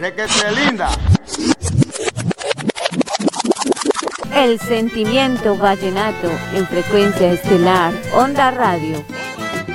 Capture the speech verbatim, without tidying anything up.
requete linda. El sentimiento vallenato en frecuencia estelar, Onda Radio.